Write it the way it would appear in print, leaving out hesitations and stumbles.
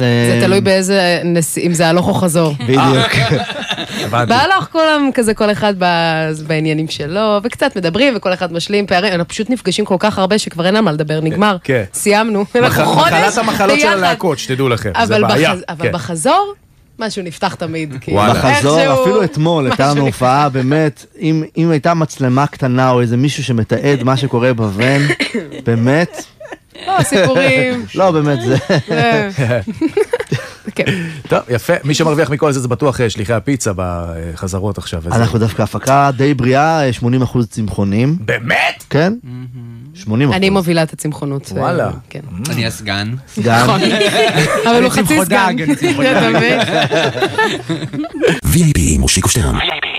זה תלוי באיזה, אם זה הלוך או חזור. בדיוק. בהלוך כולם כזה, כל אחד בעניינים שלו, וקצת מדברים, וכל אחד משלים פערים, אנחנו פשוט נפגשים כל כך הרבה שכבר אין על מה לדבר, נגמר, סיימנו. מחלת המחלות של הלהקות, שתדעו לכם, זה בעיה. אבל בחזור, משהו נפתח תמיד. בחזור, אפילו אתמול, הייתה לנו הופעה, באמת, אם הייתה מצלמה קטנה, או איזה מישהו שמתעד מה שקורה בבן, באמת, סיפורים. לא, באמת זה. טוב, יפה. מי שמרוויח מכל זה, זה בטוח שליחי הפיצה בחזרות עכשיו. אנחנו דווקא הפקה די בריאה, 80% צמחונים. באמת? כן. 80%. אני מובילה את הצמחונות. וואלה. אני הסגן. סגן. אבל הוא חצי סגן. VIP, מושיקו שטרן.